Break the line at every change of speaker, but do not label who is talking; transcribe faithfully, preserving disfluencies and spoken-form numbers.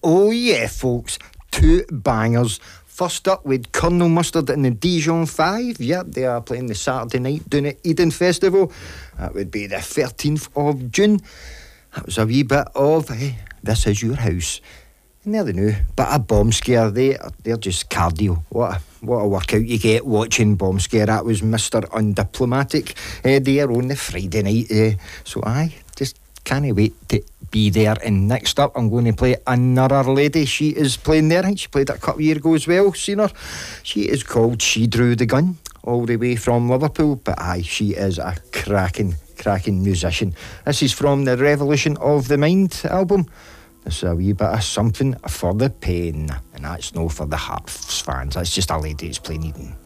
Oh yeah, folks, two bangers. First up with Colonel Mustard and the Dijon Five. Yep, they are playing the Saturday night down at Eden Festival. That would be the thirteenth of June. That was a wee bit of eh, This Is Your House. And there they know, bit of Bomb Scare. They, they're just cardio. What a, what a workout you get watching Bomb Scare. That was Mister Undiplomatic uh, there on the Friday night. Uh, so I just can't wait to be there. And next up, I'm going to play another lady. She is playing there. I think she played it a couple of years ago as well. Seen her. She is called She Drew the Gun, all the way from Liverpool. But aye, she is a cracking, cracking musician. This is from the Revolution of the Mind album. This is a wee bit of Something for the Pain. And that's no for the Hearts fans. That's just a lady who's playing Eden.